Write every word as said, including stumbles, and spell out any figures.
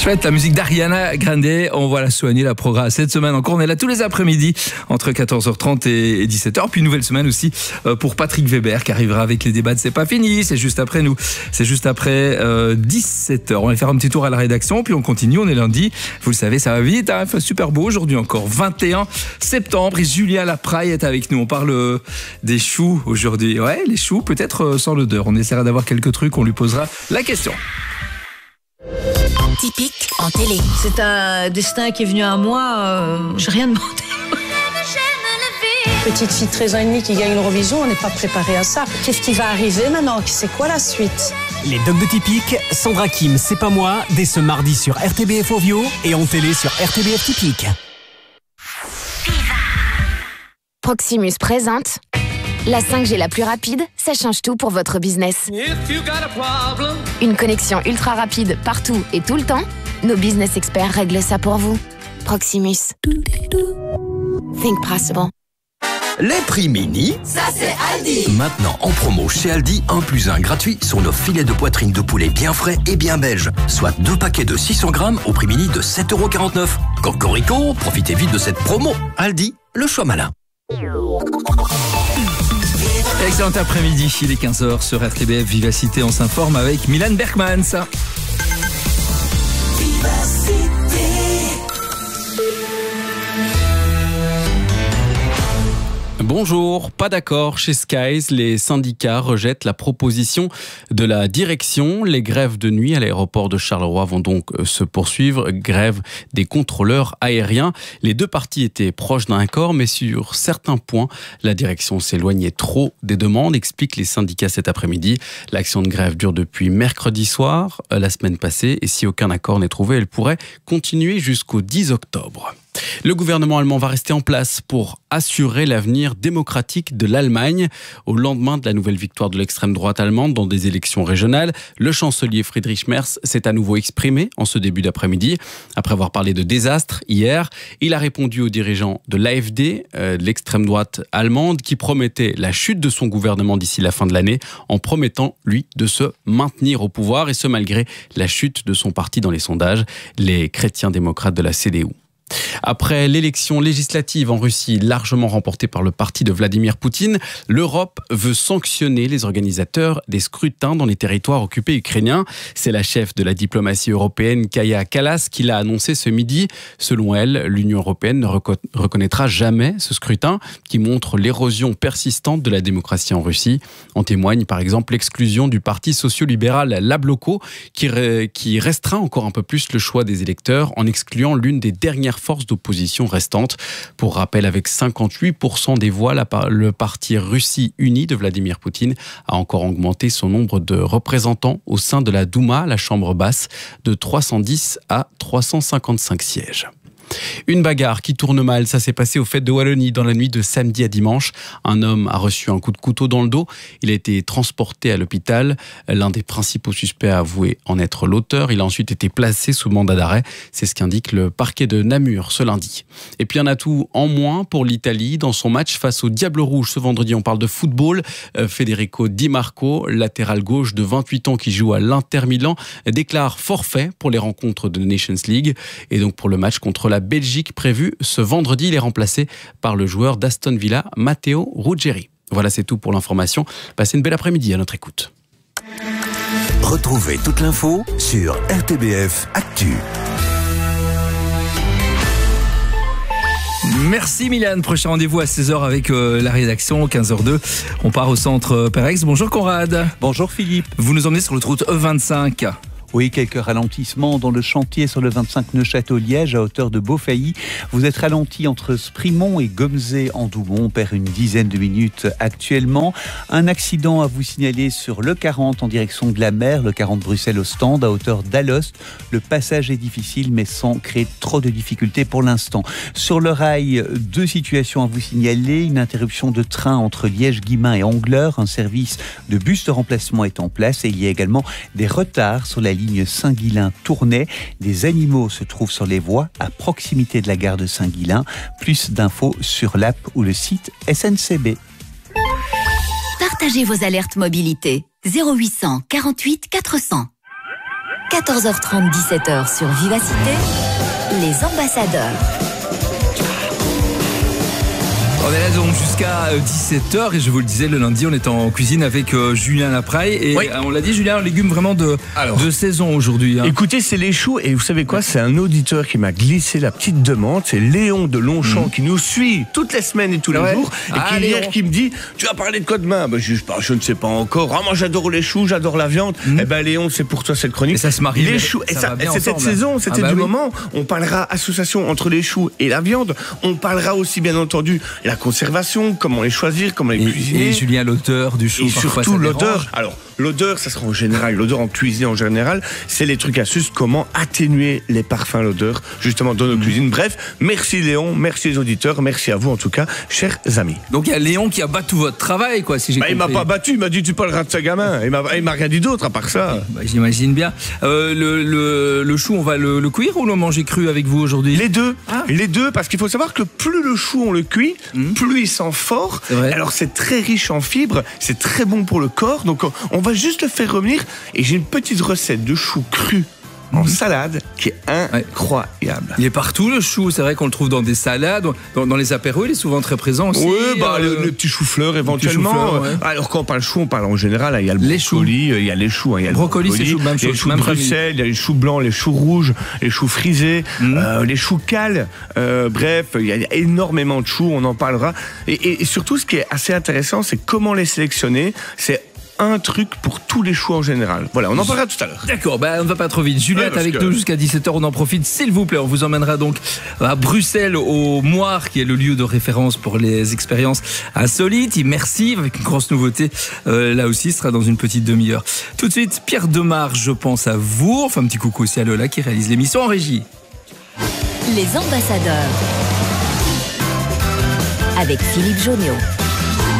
Chouette, la musique d'Ariana Grande. On va la soigner, la progrès. Cette semaine encore, on est là tous les après-midi entre quatorze heures trente et dix-sept heures. Puis une nouvelle semaine aussi pour Patrick Weber qui arrivera avec les débats de C'est pas fini. C'est juste après nous. C'est juste après euh, dix-sept heures. On va faire un petit tour à la rédaction. Puis on continue. On est lundi. Vous le savez, ça va vite. Hein. Il fait super beau aujourd'hui encore. vingt et un septembre. Et Julien Lapraille est avec nous. On parle des choux aujourd'hui. Ouais, les choux, peut-être sans l'odeur. On essaiera d'avoir quelques trucs. On lui posera la question. Typique en télé. C'est un destin qui est venu à moi, euh, j'ai rien demandé. Petite fille de treize ans et demi qui gagne l'Eurovision, on n'est pas préparé à ça. Qu'est-ce qui va arriver maintenant? C'est quoi la suite? Les dogs de Typique, Sandra Kim, C'est pas moi, dès ce mardi sur R T B F Ovio et en télé sur R T B F Typique. Proximus présente la cinq G la plus rapide, ça change tout pour votre business. Une connexion ultra rapide partout et tout le temps. Nos business experts règlent ça pour vous. Proximus. Think possible. Les prix mini, ça c'est Aldi. Maintenant en promo chez Aldi, un plus un gratuit sur nos filets de poitrine de poulet bien frais et bien belges. Soit deux paquets de six cents grammes au prix mini de sept euros quarante-neuf. Cocorico, profitez vite de cette promo. Aldi, le choix malin. Excellent après-midi, il est quinze heures sur R T B F Vivacité, on s'informe avec Milan Bergmans. Bonjour, pas d'accord chez Skies, les syndicats rejettent la proposition de la direction. Les grèves de nuit à l'aéroport de Charleroi vont donc se poursuivre, grève des contrôleurs aériens. Les deux parties étaient proches d'un accord, mais sur certains points, la direction s'éloignait trop des demandes, expliquent les syndicats cet après-midi. L'action de grève dure depuis mercredi soir, la semaine passée, et si aucun accord n'est trouvé, elle pourrait continuer jusqu'au dix octobre. Le gouvernement allemand va rester en place pour assurer l'avenir démocratique de l'Allemagne. Au lendemain de la nouvelle victoire de l'extrême droite allemande dans des élections régionales, le chancelier Friedrich Merz s'est à nouveau exprimé en ce début d'après-midi. Après avoir parlé de désastre hier, il a répondu aux dirigeants de l'A F D, euh, de l'extrême droite allemande, qui promettait la chute de son gouvernement d'ici la fin de l'année, en promettant, lui, de se maintenir au pouvoir, et ce malgré la chute de son parti dans les sondages, les chrétiens démocrates de la C D U. Après l'élection législative en Russie, largement remportée par le parti de Vladimir Poutine, l'Europe veut sanctionner les organisateurs des scrutins dans les territoires occupés ukrainiens. C'est la chef de la diplomatie européenne, Kaja Kallas, qui l'a annoncé ce midi. Selon elle, l'Union européenne ne reco- reconnaîtra jamais ce scrutin qui montre l'érosion persistante de la démocratie en Russie. En témoigne par exemple l'exclusion du parti socio-libéral Yabloko qui, re- qui restreint encore un peu plus le choix des électeurs en excluant l'une des dernières forces d'opposition restantes. Pour rappel, avec cinquante-huit pour cent des voix, le parti Russie Unie de Vladimir Poutine a encore augmenté son nombre de représentants au sein de la Douma, la chambre basse, de trois cent dix à trois cent cinquante-cinq sièges. Une bagarre qui tourne mal, ça s'est passé aux Fêtes de Wallonie dans la nuit de samedi à dimanche. Un homme a reçu un coup de couteau dans le dos. Il a été transporté à l'hôpital. L'un des principaux suspects a avoué en être l'auteur. Il a ensuite été placé sous mandat d'arrêt. C'est ce qu'indique le parquet de Namur ce lundi. Et puis un atout en moins pour l'Italie dans son match face au Diable Rouge. Ce vendredi, on parle de football. Federico Di Marco, latéral gauche de vingt-huit ans qui joue à l'Inter Milan, déclare forfait pour les rencontres de Nations League. Et donc pour le match contre la La Belgique prévue ce vendredi, il est remplacé par le joueur d'Aston Villa, Matteo Ruggeri. Voilà, c'est tout pour l'information. Passez une belle après-midi à notre écoute. Retrouvez toute l'info sur R T B F Actu. Merci Milan, prochain rendez-vous à seize heures avec euh, la rédaction, quinze heures deux. On part au centre Perex. Bonjour Conrad. Bonjour Philippe. Vous nous emmenez sur l'autoroute E vingt-cinq. Oui, quelques ralentissements dans le chantier sur le vingt-cinq Neuchâtel-Liège à hauteur de Beaufailly. Vous êtes ralenti entre Sprimont et Gomzé en Doubon, on perd une dizaine de minutes actuellement. Un accident à vous signaler sur le quarante en direction de la mer, le quarante Bruxelles-Ostende à hauteur d'Alost. Le passage est difficile mais sans créer trop de difficultés pour l'instant. Sur le rail, deux situations à vous signaler. Une interruption de train entre Liège-Guillemins et Angleur. Un service de bus de remplacement est en place et il y a également des retards sur la ligne Saint-Guilain-Tournai. Des animaux se trouvent sur les voies à proximité de la gare de Saint-Guilain. Plus d'infos sur l'app ou le site S N C B. Partagez vos alertes mobilité. zéro huit cents quarante-huit quatre cents. quatorze heures trente, dix-sept heures sur Vivacité, les ambassadeurs. On est là donc jusqu'à dix-sept heures et je vous le disais, le lundi on est en cuisine avec euh, Julien Lapraille et oui. on l'a dit, Julien, un légume vraiment de, Alors, de saison aujourd'hui. Hein. Écoutez, c'est les choux et vous savez quoi, c'est un auditeur qui m'a glissé la petite demande, c'est Léon de Longchamp mmh. qui nous suit toutes les semaines et tous les ouais. jours et ah, qui hier qui me dit, tu vas parler de quoi demain? Ben, je, je ne sais pas encore. Ah, moi j'adore les choux, j'adore la viande. Mmh. Eh ben Léon, c'est pour toi cette chronique. Et ça se marie. Les choux, et ça, ça c'est cette saison, c'était ah, bah, du oui. moment. On parlera association entre les choux et la viande. On parlera aussi bien entendu la conservation, comment les choisir, comment les et, cuisiner. Et Julien, l'auteur du chou. Et surtout l'odeur. Alors, l'odeur, ça sera en général, l'odeur en cuisine en général, c'est les trucs astuces, comment atténuer les parfums, l'odeur, justement dans nos mmh. cuisines. Bref, merci Léon, merci les auditeurs, merci à vous en tout cas, chers amis. Donc il y a Léon qui a battu tout votre travail, quoi, si j'ai bah, compris. Il m'a pas battu, il m'a dit tu parleras de sa gamin. Il m'a, il m'a rien dit d'autre à part ça. Bah, j'imagine bien. Euh, le, le, le chou, on va le, le cuire ou le manger cru avec vous aujourd'hui? Les deux. Ah. Les deux, parce qu'il faut savoir que plus le chou on le cuit, mmh. plus il sent fort. C'est Alors c'est très riche en fibres, c'est très bon pour le corps. Donc on va juste le faire revenir. Et j'ai une petite recette de chou cru en mmh. salade qui est incroyable. Il est partout le chou, c'est vrai qu'on le trouve dans des salades, dans, dans les apéros, il est souvent très présent aussi. Oui, bah, euh, le, le petit chou-fleur éventuellement. Chou-fleur, ouais. Alors quand on parle chou, on parle en général, il y a le les brocoli, choux. il y a les choux, hein, il y a le brocoli, brocoli, c'est chou, même il y a les choux même de Bruxelles, il y a les choux blancs, les choux rouges, les choux frisés, mmh. euh, les choux cales, euh, bref, il y a énormément de choux, on en parlera. Et, et, et surtout, ce qui est assez intéressant, c'est comment les sélectionner. C'est un truc pour tous les choux en général. Voilà, on en parlera tout à l'heure. D'accord, ben on ne va pas trop vite. Juliette ouais, avec que... nous jusqu'à dix-sept heures, on en profite, s'il vous plaît. On vous emmènera donc à Bruxelles, au Moire, qui est le lieu de référence pour les expériences insolites, immersives, avec une grosse nouveauté. Euh, là aussi, ce sera dans une petite demi-heure. Tout de suite, Pierre Demar, je pense à vous. Enfin, un petit coucou aussi à Lola qui réalise l'émission en régie. Les ambassadeurs avec Philippe Jonio.